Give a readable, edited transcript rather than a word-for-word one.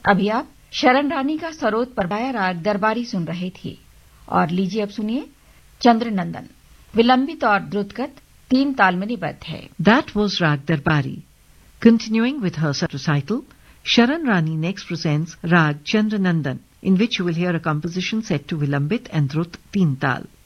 अभी आप शरण रानी का सरोद पर गाया राग दरबारी सुन रहे थे। और लीजिए अब सुनिए चंद्रनंदन, विलंबित और द्रुतगत 3 ताल में निबद्ध है। That was Rag Darbari. Continuing with her recital, Sharan Rani next presents Rag Chandranandan, in which you will hear a composition set to Vilambit and Drut 3 Tal.